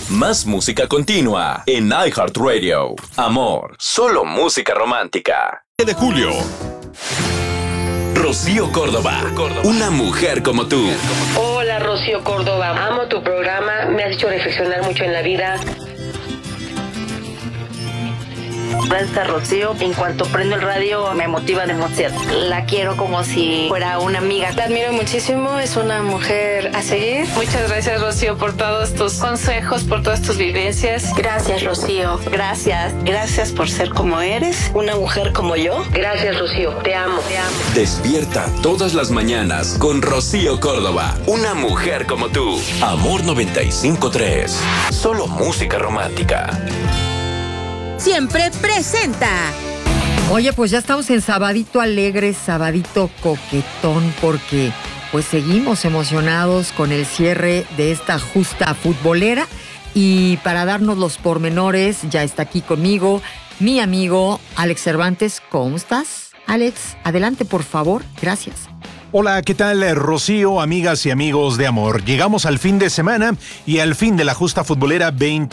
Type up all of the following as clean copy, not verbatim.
Más música continua en iHeartRadio. Amor, solo música romántica. De julio. Rocío Córdoba, una mujer como tú. Hola, Rocío Córdoba. Amo tu programa, me has hecho reflexionar mucho en la vida. Gracias, Rocío. En cuanto prendo el radio me motiva demasiado. La quiero como si fuera una amiga. La admiro muchísimo, es una mujer a seguir. Muchas gracias, Rocío, por todos tus consejos, por todas tus vivencias. Gracias, Rocío. Gracias. Gracias por ser como eres, una mujer como yo. Gracias, Rocío. Te amo. Te amo. Despierta todas las mañanas con Rocío Córdoba, una mujer como tú. Amor 95.3. Solo música romántica. Siempre presenta. Oye, pues ya estamos en sabadito alegre, sabadito coquetón, porque pues seguimos emocionados con el cierre de esta justa futbolera. Y para darnos los pormenores, ya está aquí conmigo mi amigo Alex Cervantes. ¿Cómo estás, Alex? Adelante, por favor. Gracias. Hola, ¿qué tal, Rocío, amigas y amigos de amor? Llegamos al fin de semana y al fin de la justa futbolera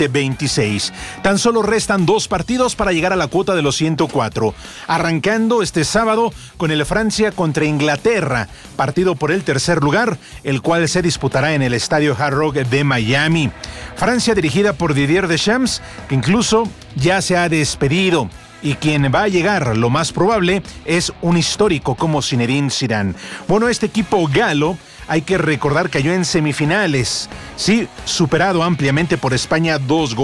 2026. Tan solo restan 2 partidos para llegar a la cuota de los 104. Arrancando este sábado con el Francia contra Inglaterra, partido por el tercer lugar, el cual se disputará en el Estadio Hard Rock de Miami. Francia dirigida por Didier Deschamps, que incluso ya se ha despedido. Y quien va a llegar, lo más probable, es un histórico como Zinedine Zidane. Bueno, este equipo galo, hay que recordar, cayó en semifinales. Sí, superado ampliamente por España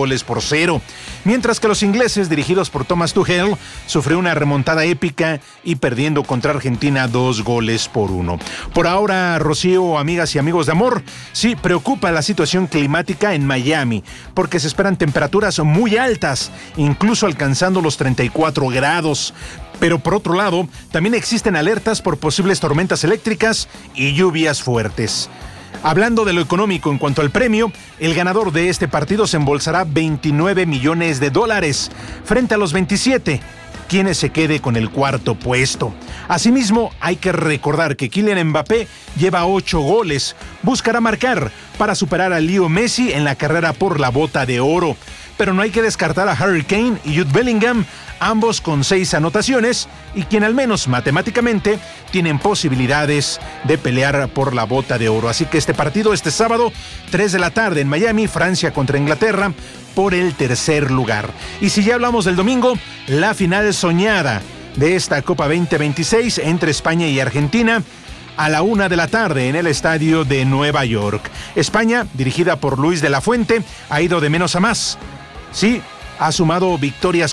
2-0. Mientras que los ingleses, dirigidos por Thomas Tuchel, sufrió una remontada épica y perdiendo contra Argentina 2-1. Por ahora, Rocío, amigas y amigos de amor, sí preocupa la situación climática en Miami, porque se esperan temperaturas muy altas, incluso alcanzando los 34 grados. Pero por otro lado, también existen alertas por posibles tormentas eléctricas y lluvias fuertes. Hablando de lo económico en cuanto al premio, el ganador de este partido se embolsará $29 millones frente a los 27, quienes se quede con el cuarto puesto. Asimismo, hay que recordar que Kylian Mbappé lleva 8 goles, buscará marcar para superar a Leo Messi en la carrera por la Bota de Oro. Pero no hay que descartar a Harry Kane y Jude Bellingham, ambos con 6 anotaciones y quien al menos matemáticamente tienen posibilidades de pelear por la Bota de Oro. Así que este partido este sábado, 3 de la tarde en Miami, Francia contra Inglaterra por el tercer lugar. Y si ya hablamos del domingo, la final soñada de esta Copa 2026 entre España y Argentina, a la 1 de la tarde en el estadio de Nueva York. España, dirigida por Luis de la Fuente, ha ido de menos a más. Sí, ha sumado victorias